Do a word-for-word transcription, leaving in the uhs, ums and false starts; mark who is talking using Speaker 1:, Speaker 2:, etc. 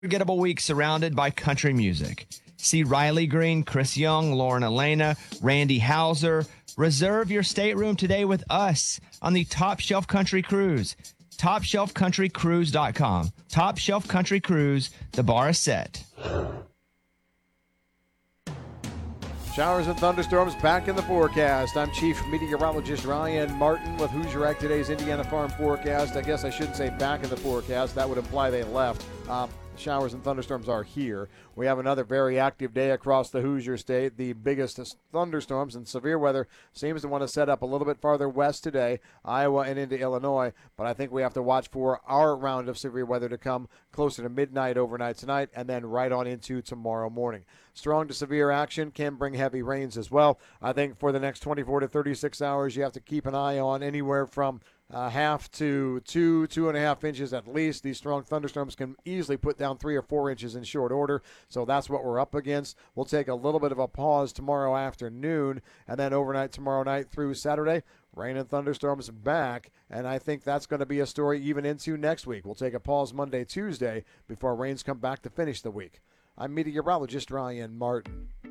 Speaker 1: Unforgettable week surrounded by country music. See Riley Green, Chris Young, Lauren Elena, Randy Hauser. Reserve your stateroom today with us on the Top Shelf Country Cruise. top shelf country cruise dot com. Top Shelf Country Cruise. The bar is set.
Speaker 2: Showers and thunderstorms back in the forecast. I'm Chief Meteorologist Ryan Martin with Hoosier Ag Today's Indiana Farm Forecast. I guess I shouldn't say back in the forecast. That would imply they left. Um, showers and thunderstorms are here. We have another very active day across the Hoosier State. The biggest thunderstorms and severe weather seems to want to set up a little bit farther west today, Iowa and into Illinois. But I think we have to watch for our round of severe weather to come closer to midnight overnight tonight and then right on into tomorrow morning. Strong to severe action can bring heavy rains as well. I think for the next twenty-four to thirty-six hours, you have to keep an eye on anywhere from uh, half to two, two and a half inches at least. These strong thunderstorms can easily put down three or four inches in short order. So that's what we're up against. We'll take a little bit of a pause tomorrow afternoon and then overnight tomorrow night through Saturday. Rain and thunderstorms back, and I think that's going to be a story even into next week. We'll take a pause Monday, Tuesday before rains come back to finish the week. I'm meteorologist Ryan Martin.